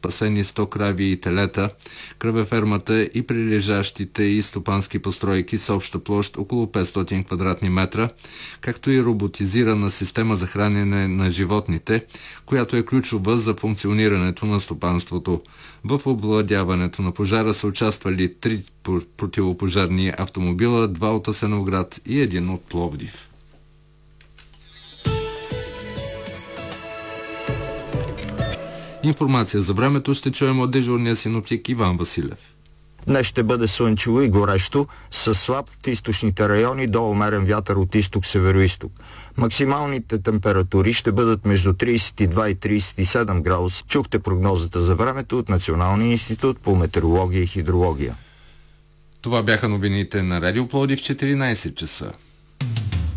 спасени 100 крави и телета, кравефермата и прилежащите и стопански постройки с обща площ около 500 квадратни метра, както и роботизирана система за хранене на животните, която е ключова за функционирането на стопанството. В овладяването на пожара са участвали 3 противопожарни автомобила, 2 от Асеновград и 1 от Пловдив. Информация за времето ще чуем от дежурния синоптик Иван Василев. Днес ще бъде слънчево и горещо, с слаб в източните райони до умерен вятър от изток-североизток. Максималните температури ще бъдат между 32 и 37 градуса. Чухте прогнозата за времето от Националния институт по метеорология и хидрология. Това бяха новините на Радио Пловдив в 14 часа.